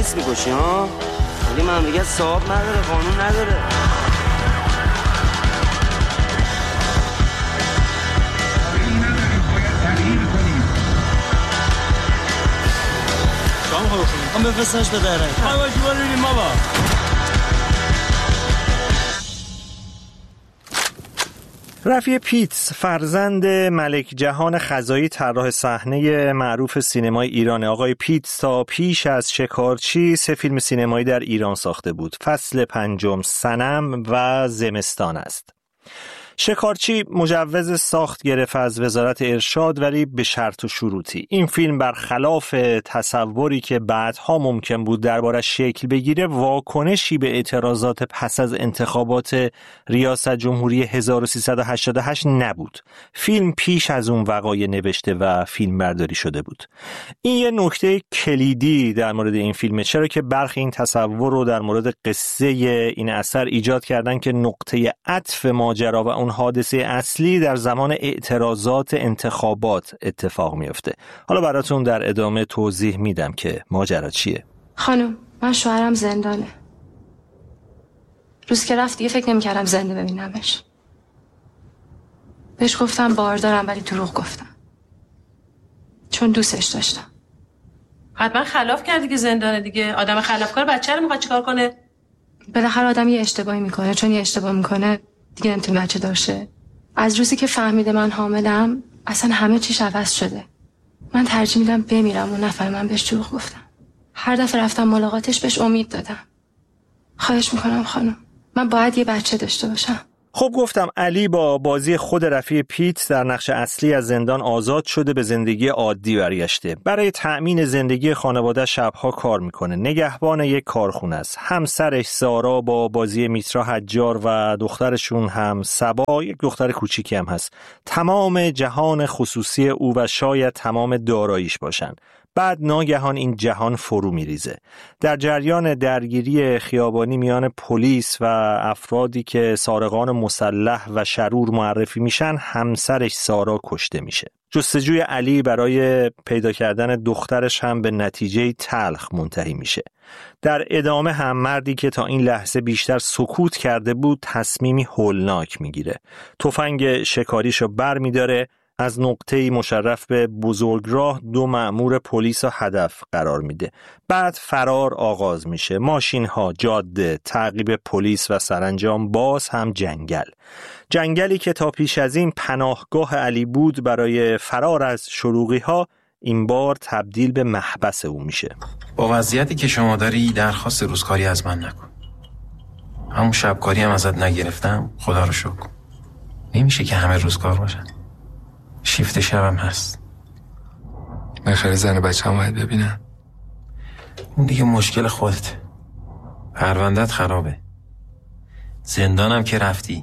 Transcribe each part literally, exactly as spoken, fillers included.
پلیس میکشی ها؟ ولی مملکت صاحب نداره، قانون نداره. شام خواه بخونیم هم بفرستنش به داره خواهی باید جوار بینیم بابا. رفیع پیتس فرزند ملک جهان خزایی طراح صحنه معروف سینمای ایران. آقای پیتس تا پیش از شکارچی سه فیلم سینمایی در ایران ساخته بود. فصل پنجم، صنم و زمستان است. شکارچی مجوز ساخت گرفت از وزارت ارشاد ولی به شرط و شروطی. این فیلم برخلاف تصوری که بعدها ممکن بود دربارش شکل بگیره واکنشی به اعتراضات پس از انتخابات ریاست جمهوری هزار و سیصد و هشتاد و هشت نبود. فیلم پیش از اون وقایع نوشته و فیلم برداری شده بود. این یه نکته کلیدی در مورد این فیلمه، چرا که برخی این تصور رو در مورد قصه این اثر ایجاد کردن که نقطه عطف ماجرا و اون حادثه اصلی در زمان اعتراضات انتخابات اتفاق میفته. حالا براتون در ادامه توضیح میدم که ماجرا چیه. خانم من شوهرم زندانه. روز که رفت دیگه فکر نمی‌کردم زنده ببینمش. بهش گفتم باردارم ولی دروغ گفتم. چون دوستش داشتم. حتما خلاف کردی که زندانه دیگه. آدم خلافکار بچه رو میخواد چیکار کنه؟ بالاخره آدم یه اشتباهی میکنه، چون یه اشتباه میکنه دیگه نمیتونه بچه داشته. از روزی که فهمیده من حاملم اصلا همه چیش عوض شده. من ترجیح میدم بمیرم و نفهمه من بهش دروغ گفتم. هر دفعه رفتم ملاقاتش بهش امید دادم. خواهش میکنم خانم، من باید یه بچه داشته باشم. خب گفتم علی با بازی خود رفیع پیتس در نقش اصلی از زندان آزاد شده، به زندگی عادی برگشته. برای تأمین زندگی خانواده شبها کار میکنه. نگهبان یک کارخونه است. همسرش سارا با بازی میترا حجار و دخترشون هم صبا، یک دختر کوچیکی هم هست، تمام جهان خصوصی او و شاید تمام داراییش باشن. بعد ناگهان این جهان فرو میریزه. در جریان درگیری خیابانی میان پلیس و افرادی که سارقان مسلح و شرور معرفی میشن، همسرش سارا کشته میشه. جستجوی علی برای پیدا کردن دخترش هم به نتیجه تلخ منتهی میشه. در ادامه هم مردی که تا این لحظه بیشتر سکوت کرده بود تصمیمی هولناک میگیره. تفنگ شکاریشو بر میداره، از نقطه‌ای مشرف به بزرگراه دو مأمور پلیس را هدف قرار میده. بعد فرار آغاز میشه. ماشین‌ها، جاده، تعقیب پلیس و سرانجام باز هم جنگل. جنگلی که تا پیش از این پناهگاه علی بود برای فرار از شلوغی‌ها، این بار تبدیل به محبس او میشه. با وضعیتی که شما داری درخواست روزکاری از من نکن. همون شبکاری هم ازت نگرفتم، خدا رو شکر. نمیشه که همه روزکار باشن. شیفت شبم هست. بالاخره زن و بچه هم باید ببینن. اون دیگه مشکل خودت. پروندت خرابه. زندانم که رفتی.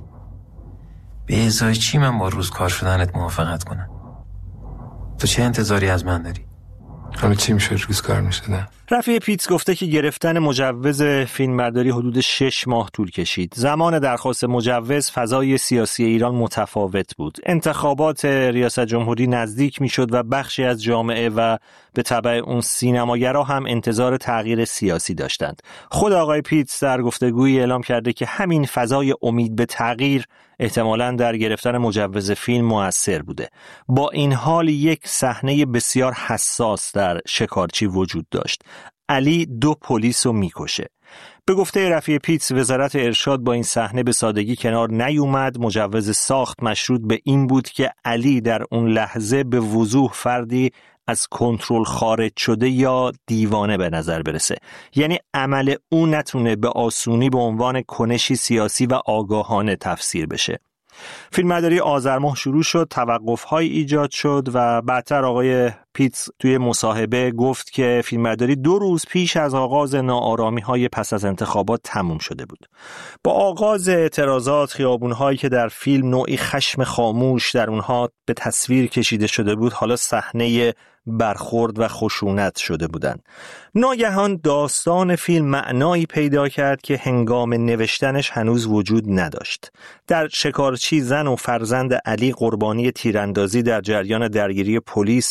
به ازای چی من با روزکار شدنت موافقت کنم؟ تو چه انتظاری از من داری؟ همه چی میشد روزکار میشدن. رفیع پیتس گفته که گرفتن مجوز فیلمبرداری حدود شش ماه طول کشید. زمان درخواست مجوز فضای سیاسی ایران متفاوت بود. انتخابات ریاست جمهوری نزدیک میشد و بخشی از جامعه و به تبع اون سینماگرا هم انتظار تغییر سیاسی داشتند. خود آقای پیتس در گفتگویی اعلام کرده که همین فضای امید به تغییر احتمالاً در گرفتن مجوز فیلم مؤثر بوده. با این حال یک صحنه بسیار حساس در شکارچی وجود داشت. علی دو پلیس رو میکشه. به گفته رفیع پیتس وزارت ارشاد با این صحنه به سادگی کنار نیومد. مجوز ساخت مشروط به این بود که علی در اون لحظه به وضوح فردی از کنترل خارج شده یا دیوانه به نظر برسه. یعنی عمل او نتونه به آسونی به عنوان کنشی سیاسی و آگاهانه تفسیر بشه. فیلمبرداری آذر ماه شروع شد، توقف‌های ایجاد شد و بعدتر آقای پیتس توی مصاحبه گفت که فیلمبرداری دو روز پیش از آغاز ناآرامی‌های پس از انتخابات تموم شده بود. با آغاز اعتراضات، خیابون‌هایی که در فیلم نوعی خشم خاموش در اونها به تصویر کشیده شده بود، حالا صحنه برخورد و خشونت شده بودند. ناگهان داستان فیلم معنایی پیدا کرد که هنگام نوشتنش هنوز وجود نداشت. در شکارچی زن و فرزند علی قربانی تیراندازی در جریان درگیری پلیس و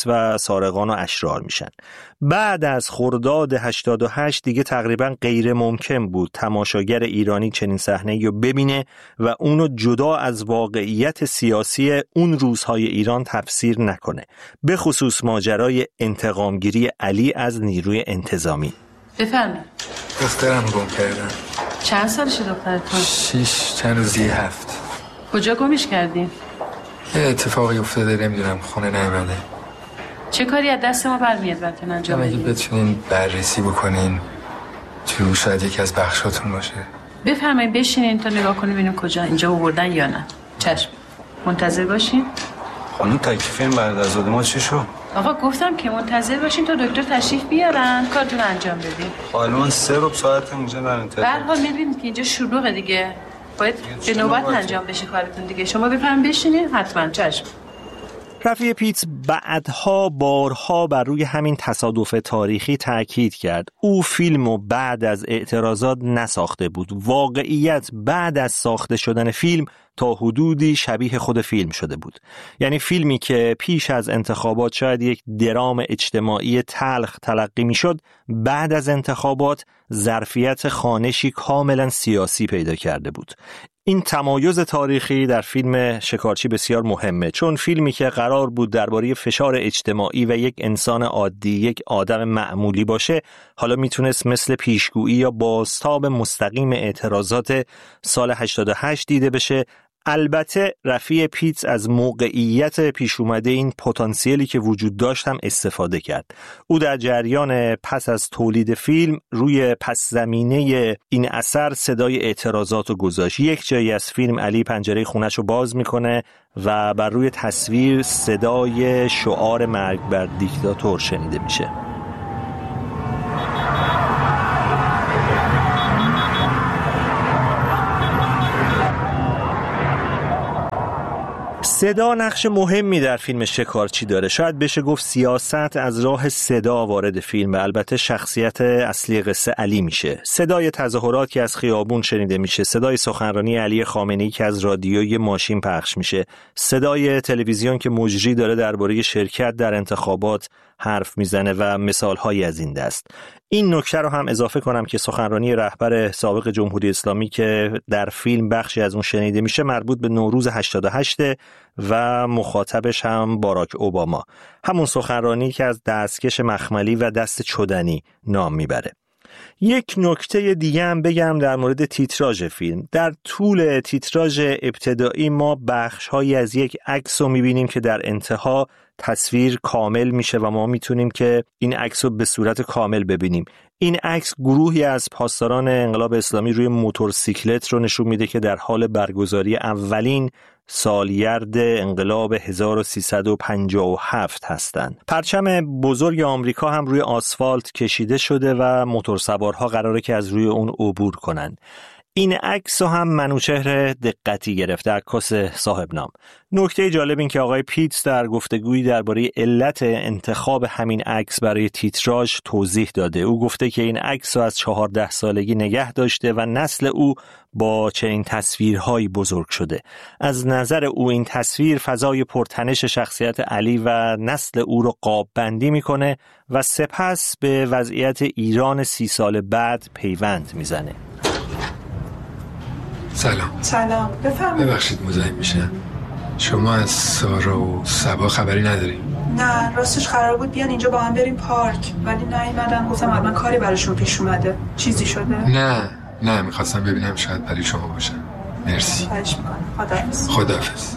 سارقان و اشرار میشن. بعد از خرداد هشتاد و هشت دیگه تقریبا غیر ممکن بود تماشاگر ایرانی چنین صحنه‌ای رو ببینه و اونو جدا از واقعیت سیاسی اون روزهای ایران تفسیر نکنه، به خصوص ماجرای انتقامگیری علی از نیروی انتظامی. بفرمایید. دخترم گم کردن. چند سالشه دخترتون؟ شیش، چند روزی هفت. کجا گمش کردین؟ یه اتفاقی افتاده، نمیدونم، خونه نیومده. چه کاری از دست ما برمیاد براتون انجام بدیم؟ اگه بتونین بررسی بکنین تو شاید یکی از بخشاتون باشه. بفرمایید بشینین تا نگاه کنیم ببینیم کجا اینجا آوردن یا نه. چشم. منتظر باشین. خانم تکلیف این بعدازاده ما چی شد؟ آقا گفتم که منتظر باشین تا دکتر تشریف بیارن کارتون انجام بدین. حالا من سه ربع ساعت اینجا در انتظار. به هر حال می‌بینید که اینجا شلوغه دیگه. باید به نوبت انجام بشه کارتون دیگه. شما بفرمایید بشینین حتما. چشم. رفیع پیتز بعدها بارها بر روی همین تصادف تاریخی تاکید کرد. او فیلمو بعد از اعتراضات نساخته بود. واقعیت بعد از ساخته شدن فیلم تا حدودی شبیه خود فیلم شده بود. یعنی فیلمی که پیش از انتخابات شاید یک درام اجتماعی تلخ تلقی میشد، بعد از انتخابات ظرفیت خوانشی کاملا سیاسی پیدا کرده بود. این تمایز تاریخی در فیلم شکارچی بسیار مهمه، چون فیلمی که قرار بود درباره فشار اجتماعی و یک انسان عادی، یک آدم معمولی باشه، حالا میتونست مثل پیشگویی یا بازتاب مستقیم اعتراضات سال هشتاد و هشت دیده بشه. البته رفیع پیتز از موقعیت پیش اومده این پتانسیلی که وجود داشت هم استفاده کرد. او در جریان پس از تولید فیلم روی پس زمینه این اثر صدای اعتراضات رو گذاشت. یک جایی از فیلم علی پنجره خونش رو باز میکنه و بر روی تصویر صدای شعار مرگ بر دیکتاتور شنیده میشه. صدا نقش مهمی در فیلم شکارچی داره. شاید بشه گفت سیاست از راه صدا وارد فیلم و البته شخصیت اصلی قصه علی میشه. صدای تظاهرات که از خیابون شنیده میشه، صدای سخنرانی علی خامنه‌ای که از رادیوی ماشین پخش میشه، صدای تلویزیون که مجری داره درباره شرکت در انتخابات حرف میزنه و مثالهایی از این دست. این نکته رو هم اضافه کنم که سخنرانی رهبر سابق جمهوری اسلامی که در فیلم بخشی از اون شنیده میشه مربوط به نوروز هشتاد و هشت و مخاطبش هم باراک اوباما، همون سخنرانی که از دستکش مخملی و دست چدنی نام میبره. یک نکته دیگه هم بگم در مورد تیتراژ فیلم. در طول تیتراژ ابتدایی ما بخش‌هایی از یک عکس رو می‌بینیم که در انتها تصویر کامل میشه و ما میتونیم که این عکس رو به صورت کامل ببینیم. این عکس گروهی از پاسداران انقلاب اسلامی روی موتورسیکلت رو نشون میده که در حال برگزاری اولین سالگرد انقلاب هزار و سیصد و پنجاه و هفت هستند. پرچم بزرگ آمریکا هم روی آسفالت کشیده شده و موتورسوارها قراره که از روی اون عبور کنن. این عکس هم منوچهر دقتی گرفته، عکاس صاحب نام. نکته جالب این که آقای پیتز در گفتگویی درباره علت انتخاب همین عکس برای تیتراژ توضیح داده. او گفته که این عکس رو از چهارده سالگی نگه داشته و نسل او با چنین تصویرهایی بزرگ شده. از نظر او این تصویر فضای پرتنش شخصیت علی و نسل او رو قاب بندی میکنه و سپس به وضعیت ایران سی سال بعد پیوند میزنه. سلام. سلام. بفرمایید. ببخشید مزاحم میشم. شما از سارا و صبا خبری نداری؟ نه، راستش قرار بود بیان اینجا با هم بریم پارک، ولی نیومدن. گفتم حتما کاری براشون پیش اومده. چیزی شده؟ نه، نه، میخواستم ببینم شاید برای شما باشم. مرسی. خواهش میکنم. خداحافظ. خداحافظ.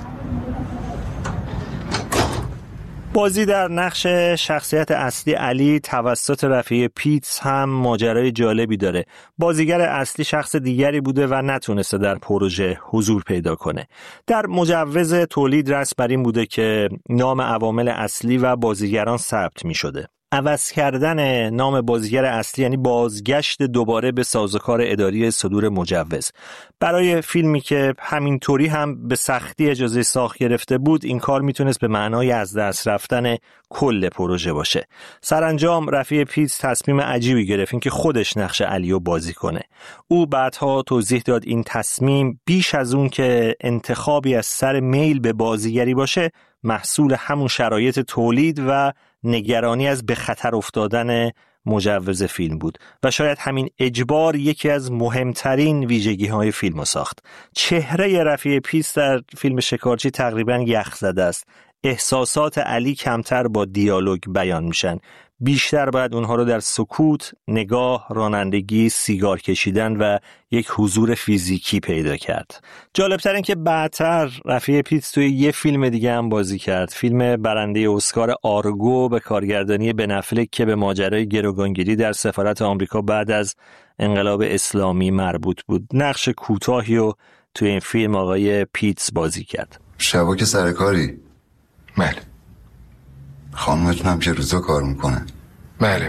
بازی در نقش شخصیت اصلی علی توسط رفیع پیتز هم ماجرای جالبی داره. بازیگر اصلی شخص دیگری بوده و نتونسته در پروژه حضور پیدا کنه. در مجوز تولید رسم بر این بوده که نام عوامل اصلی و بازیگران ثبت می شده. عوض کردن نام بازیگر اصلی یعنی بازگشت دوباره به سازوکار اداری صدور مجوز. برای فیلمی که همینطوری هم به سختی اجازه ساخت گرفته بود، این کار میتونست به معنای از دست رفتن کل پروژه باشه. سرانجام رفیع پیتز تصمیم عجیبی گرفت، این که خودش نقش علیو بازی کنه. او بعدها توضیح داد این تصمیم بیش از اون که انتخابی از سر میل به بازیگری باشه، محصول همون شرایط تولید و نگرانی از به خطر افتادن مجوز فیلم بود و شاید همین اجبار یکی از مهمترین ویژگی های فیلم رو ساخت. چهره رفیع پیتز در فیلم شکارچی تقریبا یخ زده است. احساسات علی کمتر با دیالوگ بیان میشن، بیشتر باید اونها رو در سکوت، نگاه، رانندگی، سیگار کشیدن و یک حضور فیزیکی پیدا کرد. جالبتر این که بعدتر رفیع پیتز توی یه فیلم دیگه هم بازی کرد، فیلم برنده اسکار آرگو به کارگردانی بن افلک که به ماجرای گروگانگیری در سفارت آمریکا بعد از انقلاب اسلامی مربوط بود. نقش کوتاهی رو توی این فیلم آقای پیتز بازی کرد. شبا که سر کاری؟ بله. خانومتون هم که روزا کار میکنه؟ بله.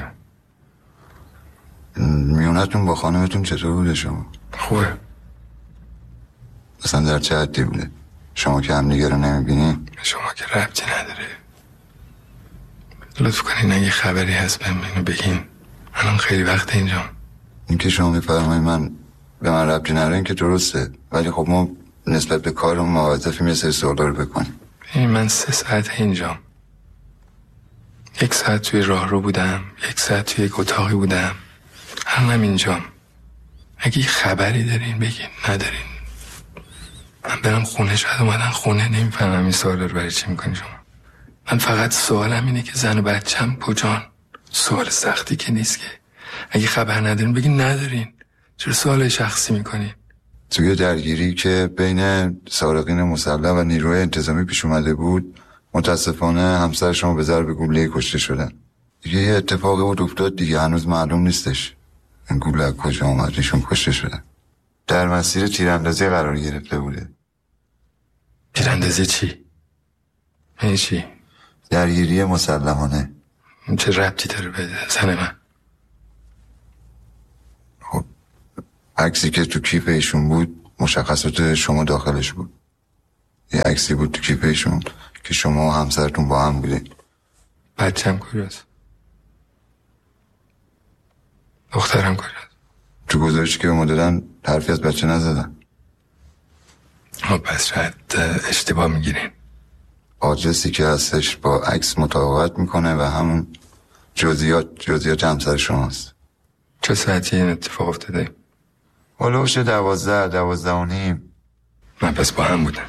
میونتون با خانومتون چطور بوده شما؟ خوبه. مثلا در چه حدی بوده؟ شما که هم دیگه رو نمیبینین؟ شما که ربطی نداره. لطف کنین اگه خبری هست بهم اینو بگین. الان خیلی وقت اینجام. این که شما میفرمایید من به من ربطی نداره این که درسته، ولی خب ما نسبت به کارمون موظفیم یه سری سوالا رو بکنیم. این من سه ساعت اینجام. یک ساعت توی راه رو بودم، یک ساعت توی یک اتاقی بودم، الانم اینجام. اگه خبری دارین بگین، ندارین من برم خونه. شاید اومدن خونه، نمیفهمم این سوال رو برای چی میکنی شما. من فقط سوالم اینه که زن و بچم کجان. سوال سختی که نیست که. اگه خبر ندارین بگین ندارین. چرا سوال شخصی میکنین؟ توی درگیری که بین سارقین مسلح و نیروی انتظامی پیش اومده بود، متاسفانه همسر شما به ضرب گلوله کشته شدن. دیگه یه اتفاقی بود افتاد دیگه، هنوز معلوم نیستش این گلوله کجا اومد، ایشون کشته شدن. در مسیر تیراندازی قرار گرفته بوده. تیراندازی چی؟ این چی؟ درگیری مسلحانه. چه ربطی داره به زن من؟ خب عکسی که تو کیف ایشون بود مشخصات شما داخلش بود. یه عکسی بود تو کیف ایشون که شما و همسرتون با هم بودین. بچم کجاست؟ دخترم کجاست؟ تو گزارشی که به ما دادن حرفی از بچه نزدن. خب پس شاید اشتباه میگیرین. آدرسی که هستش با عکس مطابقت میکنه و همون جزئیات جزئیات همسر شماست. چه ساعتی این اتفاق افتاده؟ هلوش دوازده دوازده و نیم. من پس با هم بودم،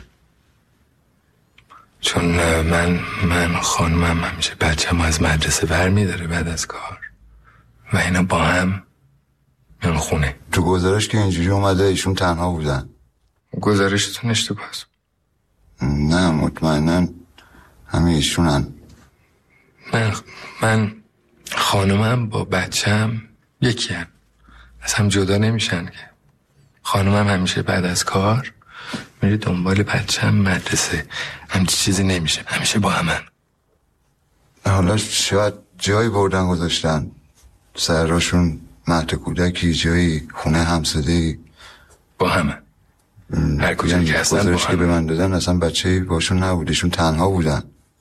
چون من من خانمم همیشه بچه‌مو از مدرسه ور میداره بعد از کار و اینا با هم میان خونه. تو گزارش که اینجوری اومده ایشون تنها بودن. گزارشتون اشتباهه. نه مطمئنن همه ایشونن. من من خانمم با بچه‌م یکی هم. از هم جدا نمیشن که. خانمم همیشه بعد از کار میره دنبال بچه‌م مدرسه، همچی چیزی نمیشه، همیشه با همن. حالا شاید جایی بردن گذاشتن سراشون، مهد کودکی، جایی خونه همسده‌ای، با همن. هر کجا که هستن با همن. گزارش که به من دادن اصلا بچه‌ای باشون نبودشون، تنها بودن.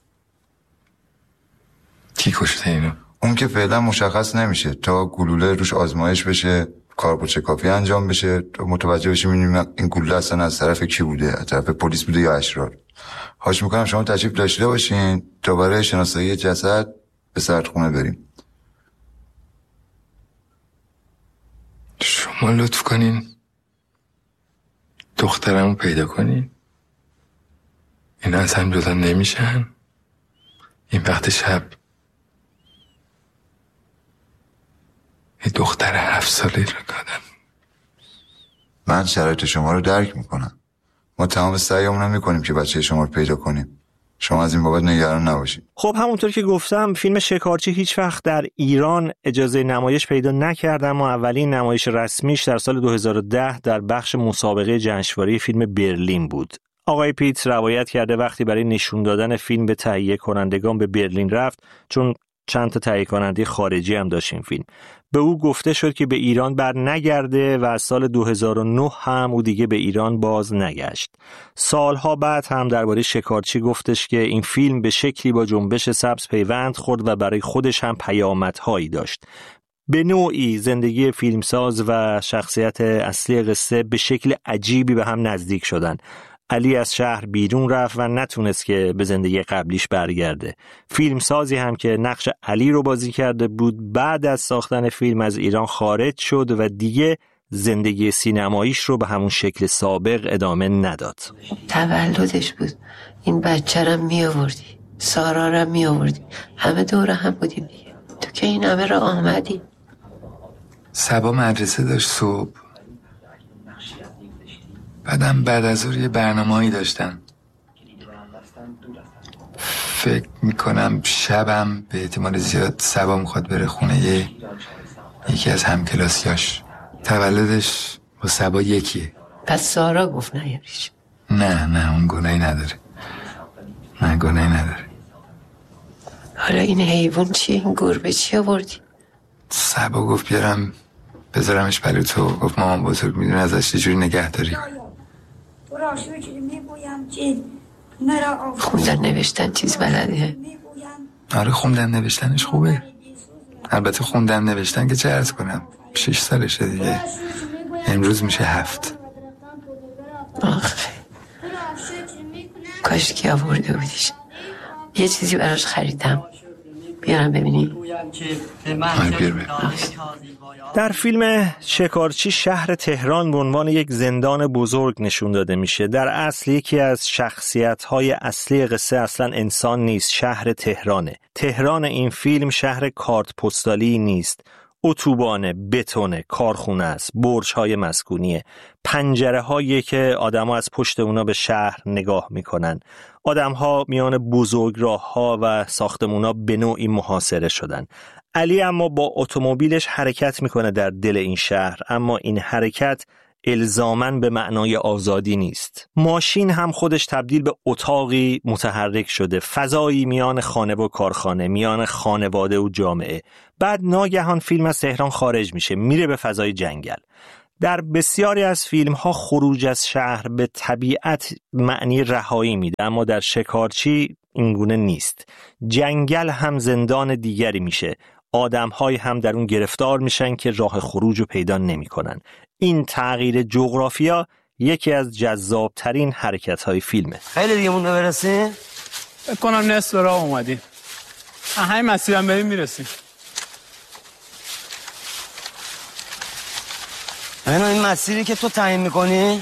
کی کشته اینو؟ اون که فعلا مشخص نمیشه تا گلوله روش آزمایش بشه، کاربردچکافی انجام بشه، متوجه بشیم این گلوله اصلا از طرف کی بوده، از طرف پلیس بوده یا اشرار. خواهش میکنم شما تشریف داشته باشین تا برای شناسایی جسد به سردخونه بریم. شما لطف کنین دخترمو پیدا کنین. اینا از هم جدا نمیشن. این وقت شب یه دختر هفت ساله رو کادم. من شرایط شما رو درک میکنم. ما تمام سعیمون رو میکنیم که بچه شما رو پیدا کنیم. شما از این بابت نگران نباشید. خب همونطور که گفتم فیلم شکارچی هیچ وقت در ایران اجازه نمایش پیدا نکرد، اما اولین نمایش رسمیش در سال دو هزار و ده در بخش مسابقه جشنواره فیلم برلین بود. آقای پیتز روایت کرده وقتی برای نشون دادن فیلم به تهیه کنندگان به برلین رفت، چون چند تا تهیه کننده خارجی هم داشت این فیلم، به او گفته شد که به ایران بر نگرده و از سال دو هزار و نه هم او دیگه به ایران باز نگشت. سالها بعد هم درباره شکارچی گفتش که این فیلم به شکلی با جنبش سبز پیوند خورد و برای خودش هم پیامدهایی داشت. به نوعی زندگی فیلمساز و شخصیت اصلی قصه به شکل عجیبی به هم نزدیک شدن. علی از شهر بیرون رفت و نتونست که به زندگی قبلیش برگرده. فیلمسازی هم که نقش علی رو بازی کرده بود بعد از ساختن فیلم از ایران خارج شد و دیگه زندگی سینماییش رو به همون شکل سابق ادامه نداد. تولدش بود، این بچه رو می آوردی، سارا رو می آوردی، همه دور هم بودیم دیگه. تو که این همه رو آمدی. سبا مدرسه داشت صبح، بعدم بعد از ظهر یه برنامه‌ای داشتم. فکر میکنم شبم به احتمال زیاد سبا میخواد بره خونه یه یکی از همکلاسیاش. تولدش با سبا یکیه. پس سارا گفت نیاریش؟ نه نه اون گناهی نداره، نه گناهی نداره. حالا این حیوان چیه؟ این گربه چی آوردی؟ سبا گفت بیارم بذارمش برای تو. گفت مامان بزرگ میدونه ازش چه جوری نگهداری کنی. خوندن نوشتن چیز بلده؟ آره خوندن نوشتنش خوبه. البته خوندن نوشتن که چه عرض کنم، شش سالشه دیگه، امروز میشه هفت. آخه کاش که آورده بودیش، یه چیزی براش خریدم، بیارم ببینی. آره بیار ببین. در فیلم شکارچی شهر تهران به عنوان یک زندان بزرگ نشون داده میشه. در اصل یکی از شخصیت‌های اصلی قصه اصلا انسان نیست، شهر تهرانه. تهران این فیلم شهر کارت پستالی نیست، اتوبان، بتونه، کارخونه است، برج‌های مسکونیه، پنجره‌هایی که آدم‌ها از پشت اونا به شهر نگاه میکنن. آدم‌ها میان بزرگراه‌ها و ساختمونا به نوعی محاصره شدن. علی اما با اتومبیلش حرکت میکنه در دل این شهر، اما این حرکت الزاماً به معنای آزادی نیست. ماشین هم خودش تبدیل به اتاقی متحرک شده، فضایی میان خانه و کارخانه، میان خانواده و جامعه. بعد ناگهان فیلم از تهران خارج میشه، میره به فضای جنگل. در بسیاری از فیلم ها خروج از شهر به طبیعت معنی رهایی میده، اما در شکارچی اینگونه نیست. جنگل هم زندان دیگری میشه، آدم‌های هم در اون گرفتار میشن که راه خروج رو پیدا نمی‌کنن. این تغییر جغرافیا یکی از جذابترین حرکت‌های فیلمه. خیلی دیگه مونده برسیم؟ فکر کنم نصف راه اومدیم. همین مسیرم بریم میرسیم. اینو این مسیری که تو تعیین می‌کنی؟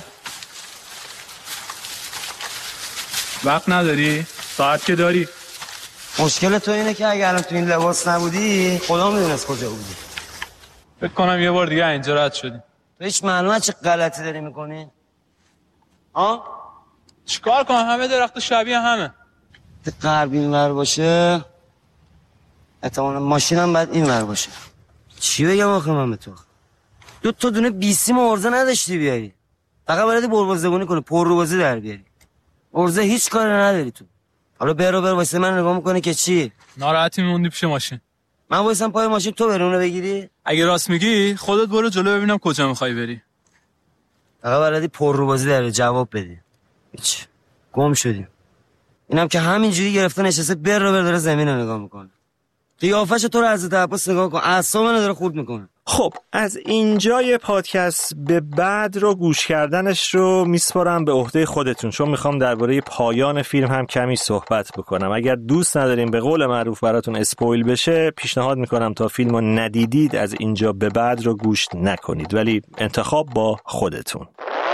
وقت نداری؟ ساعت که داری؟ مشکل تو اینه که اگه الان تو این لباس نبودی خدا میدونست کجا بودی. فکر کنم یه بار دیگه اینجا رد شدیم. تو هیچ معلومه چه غلطی داری میکنی؟ ها؟ چیکار کنم؟ همه درخت شبیه همه. غرب این ور باشه احتمالاً ماشینم باید این ور باشه. چی بگم آخه من به تو؟ دو تا دونه بیسیم ارزه نداشتی بیاری، فقط بلدی بربازدگونی کنی، پر رو بازی در بیاری. ارزه هیچ کاری نداری تو. حالا برو برو واسه من نگاه میکنی که چی؟ ناراحتی میموندی پیش ماشین. من وایسم پای ماشین تو بری اونو بگیری؟ اگه راست میگی خودت برو جلو ببینم کجا میخوای بری. فقط بلدی پر رو بازی در جواب بدی. هیچ. گم شدیم. اینم که همینجوری گرفته نشسته بر رو بر داره زمین رو نگاه میکنه. قیافش تو رو از عباس نگاه کن، اعصاب منو داره خورد میکنه. خب از اینجای پادکست به بعد رو گوش کردنش رو میسپارم به عهده خودتون، چون میخوام درباره پایان فیلم هم کمی صحبت بکنم. اگر دوست نداریم به قول معروف براتون اسپویل بشه، پیشنهاد میکنم تا فیلم رو ندیدید از اینجا به بعد رو گوش نکنید، ولی انتخاب با خودتون.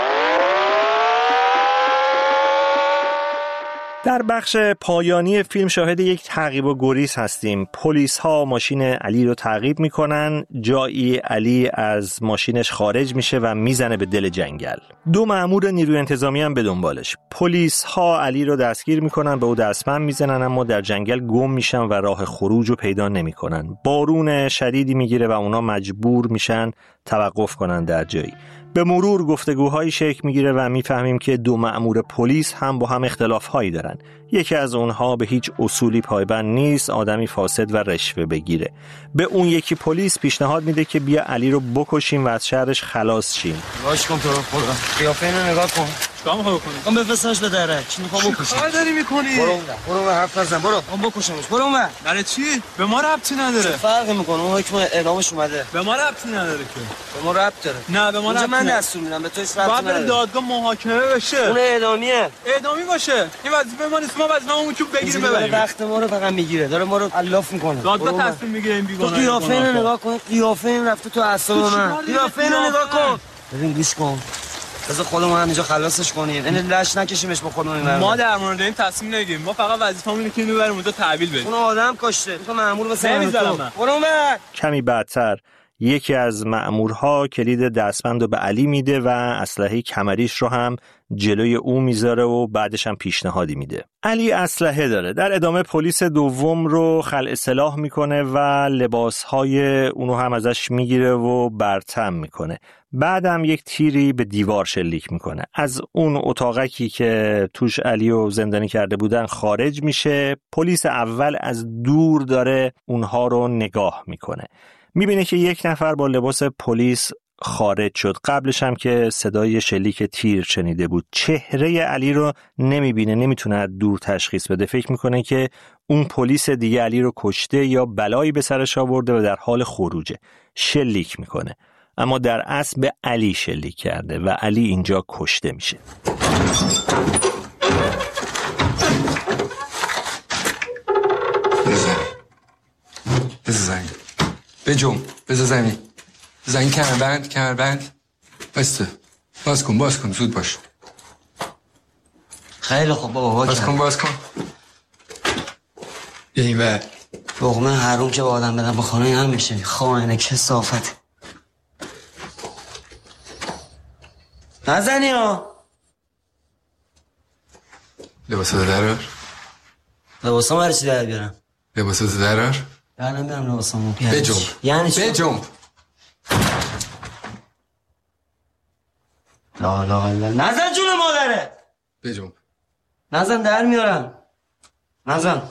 در بخش پایانی فیلم شاهد یک تعقیب و گریز هستیم. پلیس ها ماشین علی رو تعقیب میکنن، جایی علی از ماشینش خارج میشه و میزنه به دل جنگل. دو مأمور نیروی انتظامی هم به دنبالش. پلیس ها علی رو دستگیر میکنن، به او دستبند میزنن، اما در جنگل گم میشن و راه خروج رو پیدا نمیکنن. بارون شدیدی میگیره و اونا مجبور میشن توقف کنن در جایی. به مرور گفتگوهایی شکل میگیره و میفهمیم که دو مأمور پلیس هم با هم اختلافهایی دارن. یکی از اونها به هیچ اصولی پایبند نیست، آدمی فاسد و رشوه بگیره. به اون یکی پلیس پیشنهاد میده که بیا علی رو بکشیم و از شهرش خلاص شیم. باش کن تو رو خدا. قیافه اینو نگاه کن. چیکار می‌خوای بکنی؟ میخوام بفرستمش به درک. چی میخوام بکشم؟ چیکار داری می‌کنی؟ برو اون برو اون حرف نزن. برو میخوام بکشمش. برو اون. برای چی؟ به ما ربطی نداره. فرقی میکنه؟ اون حکم اعدامش اومده. به ما ربطی نداره که. به ما ربط داره. نه به ما ربط من دستور میدم، به تو هیچ ربطی نداره. باید دادگاه محاکمه بشه. اون اعدامیه. اعدامی باشه. این وظیفه ما نیست. ما وظیفه‌مون که بگیریم ببریم. وقت ما رو فقط میگیره. داره ما رو الاف میکنه. دادگاه تصمیم میگیره این بیگانه. تو قیافه اینو نگاه کن. قیافه این رفته تو اعصاب من. قیافه اینو نگاه کن. ببین گوش کن. بذار خودمون اینجا خلاصش کنیم. این لش نکشیمش با خودمون این. ما در مورد این تصمیم نگیریم. ما فقط وظیفه‌مون اینه که اینو ببریم اونجا تحویل بدیم. اون آدم کشته. تو مأمور مثلا نمیذارم. برو اون. کمی بعدتر یکی از مأمورها کلید دستبند رو به علی میده و اسلحه کمریش رو هم جلوی او میذاره و بعدش هم پیشنهادی میده. علی اسلحه داره. در ادامه پلیس دوم رو خلع سلاح میکنه و لباسهای اونو هم ازش میگیره و برطم میکنه. بعدم یک تیری به دیوار شلیک میکنه. از اون اتاقکی که توش علی رو زندانی کرده بودن خارج میشه. پلیس اول از دور داره اونها رو نگاه میکنه. میبینه که یک نفر با لباس پلیس خارج شد. قبلش هم که صدای شلیک تیر شنیده بود. چهره علی رو نمیبینه، نمیتونه از دور تشخیص بده. فکر میکنه که اون پلیس دیگه علی رو کشته یا بلایی به سرش آورده و در حال خروجه. شلیک میکنه، اما در اصل به علی شلیک کرده و علی اینجا کشته میشه. بزن بزن بجم بزن زمین زنگ کمربند کمربند بسته. باز کن باز کن زود باش. خیلی خوب بابا. باز کن باز کن. یه این ور لقمه حروم که با آدم بدن با خانه هم میشه. خائن کثافت. نزنی ها. لباساتو درار. لباسام برای چی در بیارم؟ لباساتو درار. در نمیارم لباسامو. بجم یعنی چی؟ بجم. لا لا لا. نزن جون مادره. بجم. نزن در میارم. نزن.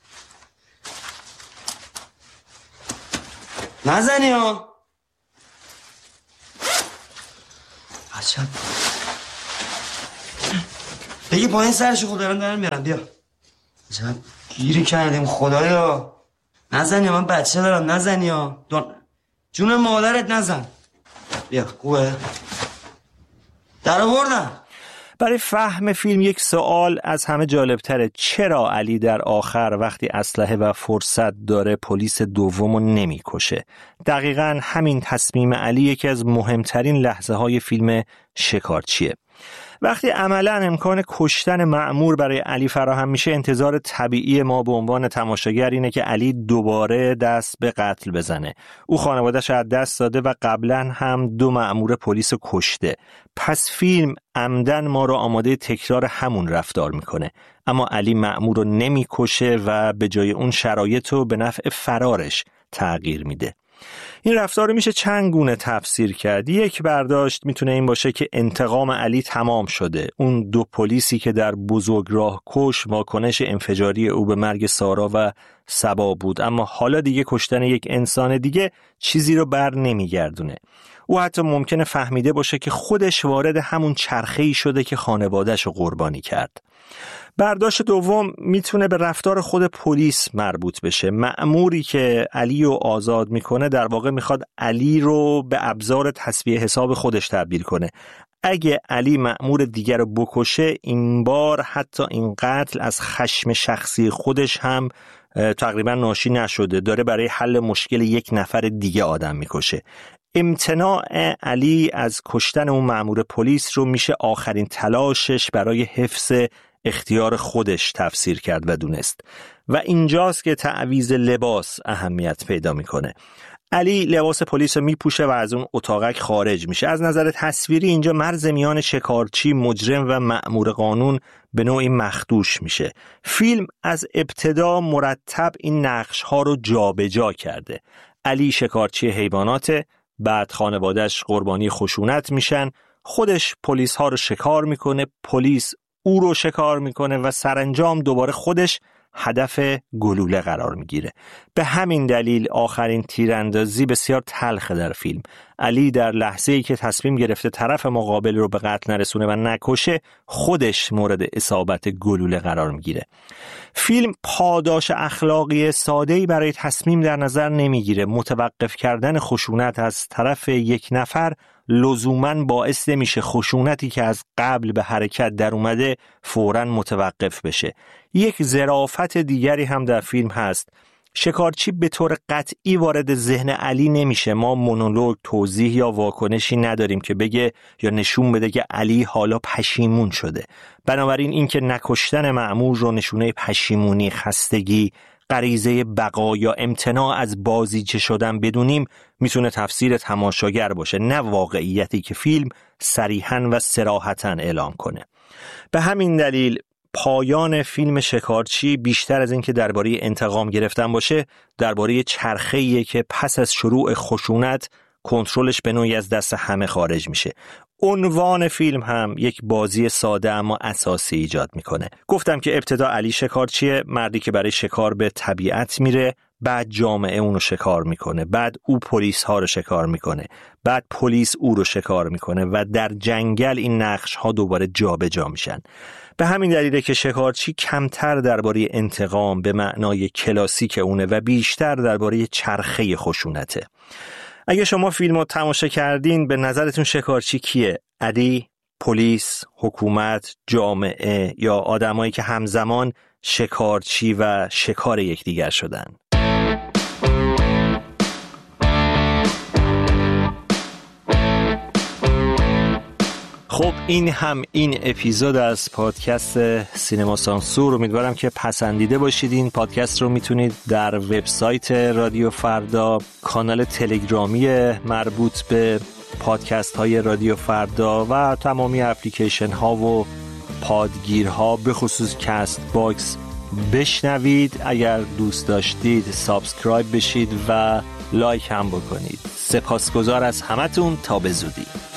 نزنی ها. عجب. بگی پایین سرشو خود دارم در میارم. بیا. عجب گیری کردیم خدایا. نزنی ها. من بچه دارم. نزنی ها. دون... جون مادرت نزن. بیا خوبه. در آوردم. برای فهم فیلم یک سوال از همه جالبتره. چرا علی در آخر وقتی اسلحه و فرصت داره پلیس دومو نمیکشه؟ دقیقاً همین تصمیم علی یکی از مهمترین لحظه های فیلم شکارچیه. وقتی عملاً امکان کشتن مأمور برای علی فراهم میشه، انتظار طبیعی ما به عنوان تماشاگر اینه که علی دوباره دست به قتل بزنه. او خانواده‌اش از دست داده و قبلاً هم دو مأمور پلیس کشته. پس فیلم عمدن ما رو آماده تکرار همون رفتار میکنه. اما علی مأمور رو نمیکشه و به جای اون شرایط رو به نفع فرارش تغییر میده. این رفتار رو میشه چند گونه تفسیر کرد. یک برداشت میتونه این باشه که انتقام علی تمام شده. اون دو پلیسی که در بزرگراه کش واکنش انفجاری او به مرگ سارا و صبا بود، اما حالا دیگه کشتن یک انسان دیگه چیزی رو بر نمیگردونه. او حتی ممکنه فهمیده باشه که خودش وارد همون چرخه‌ای شده که خانواده‌اش رو قربانی کرد. برداشت دوم میتونه به رفتار خود پلیس مربوط بشه. مأموری که علی رو آزاد میکنه در واقع میخواد علی رو به ابزار تسبیح حساب خودش تبدیل کنه. اگه علی مأمور دیگر رو بکشه، این بار حتی این قتل از خشم شخصی خودش هم تقریبا ناشی نشده، داره برای حل مشکل یک نفر دیگه آدم میکشه. امتناع علی از کشتن اون مأمور پلیس رو میشه آخرین تلاشش برای حفظ اختیار خودش تفسیر کرد و دونست. و اینجاست که تعویض لباس اهمیت پیدا میکنه. علی لباس پلیس رو میپوشه و از اون اتاقک خارج میشه. از نظر تصویری اینجا مرز میان شکارچی، مجرم و مأمور قانون به نوعی مخدوش میشه. فیلم از ابتدا مرتب این نقش ها رو جابجا کرده. علی شکارچی حیوانات، بعد خانواده‌اش قربانی خشونت میشن، خودش پلیس ها رو شکار میکنه، پلیس او رو شکار میکنه و سرانجام دوباره خودش هدف گلوله قرار میگیره. به همین دلیل آخرین تیراندازی بسیار تلخه در فیلم. علی در لحظه‌ای که تصمیم گرفته طرف مقابل رو به قتل نرسونه و نکشه، خودش مورد اصابت گلوله قرار میگیره. فیلم پاداش اخلاقی ساده‌ای برای تصمیم در نظر نمیگیره. متوقف کردن خشونت از طرف یک نفر لزوماً باعث نمیشه خشونتی که از قبل به حرکت در اومده فوراً متوقف بشه. یک ظرافت دیگری هم در فیلم هست. شکارچی به طور قطعی وارد ذهن علی نمیشه. ما مونولوگ، توضیح یا واکنشی نداریم که بگه یا نشون بده که علی حالا پشیمون شده. بنابراین اینکه نکشتن مأمور رو نشونه پشیمونی، خستگی، غریزه بقا یا امتناع از بازیچه شدن بدونیم میتونه تفسیر تماشاگر باشه، نه واقعیتی که فیلم صریحاً و صراحتاً اعلام کنه. به همین دلیل پایان فیلم شکارچی بیشتر از اینکه درباره انتقام گرفتن باشه، درباره چرخه‌ایه که پس از شروع خشونت کنترلش به نوعی از دست همه خارج میشه. عنوان فیلم هم یک بازی ساده اما اساسی ایجاد میکنه. گفتم که ابتدا علی شکارچیه، مردی که برای شکار به طبیعت میره، بعد جامعه اونو شکار میکنه، بعد او پلیس ها رو شکار میکنه، بعد پلیس او رو شکار میکنه و در جنگل این نقش ها دوباره جابجا میشن. به همین دلیله که شکارچی کمتر درباره انتقام به معنای کلاسیک اونه و بیشتر درباره چرخه خشونته. اگه شما فیلم رو تماشا کردین، به نظرتون شکارچی کیه؟ علی، پلیس، حکومت، جامعه یا آدمایی که همزمان شکارچی و شکار یکدیگر شدن؟ خب این هم این اپیزود از پادکست سینما سانسور. امیدوارم که پسندیده باشید. این پادکست رو میتونید در وبسایت رادیو فردا، کانال تلگرامی مربوط به پادکست های رادیو فردا و تمامی اپلیکیشن ها و پادگیرها به خصوص کست باکس بشنوید. اگر دوست داشتید سابسکرایب بشید و لایک هم بکنید. سپاسگزار از همتون. تا به زودی.